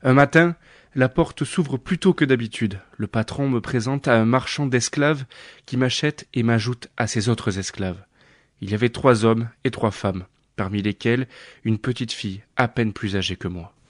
Un matin, la porte s'ouvre plus tôt que d'habitude. Le patron me présente à un marchand d'esclaves qui m'achète et m'ajoute à ses autres esclaves. Il y avait 3 hommes et 3 femmes, parmi lesquels une petite fille à peine plus âgée que moi.